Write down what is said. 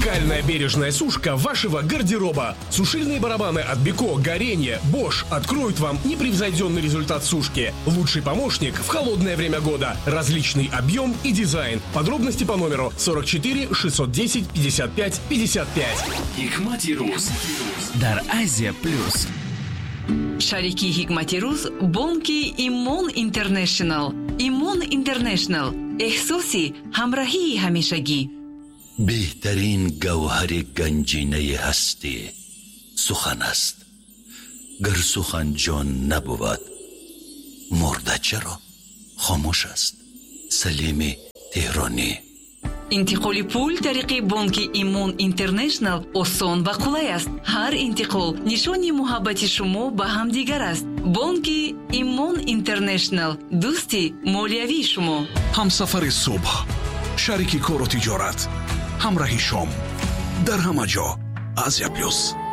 Уникальная бережная сушка вашего гардероба. Сушильные барабаны от Беко, Горение, Bosch откроют вам непревзойденный результат сушки. Лучший помощник в холодное время года. Различный объем и дизайн. Подробности по номеру 44 610 55 55. Hikmati Ruz дар Азия Плюс. Шарики Hikmati Ruz бонки Имон Интернешнл. Имон Интернешнл. احساسی همراهی همیشگی. بهترین گوهر گنجینه هستی سخن است. گر سخن جان نبود مرده چرا خاموش است. سلیم تهرانی. انتقال پول طریق بانک ایمون اینترنشنل آسان و قولای است. هر انتقال نشانی محبت شما به هم دیگر است. بانک ایمون اینترنشنل دوستی مالیوی شما. همسفر صبح، شریک کار و تجارت، همراه شام در همه جا. آسیا پلوس.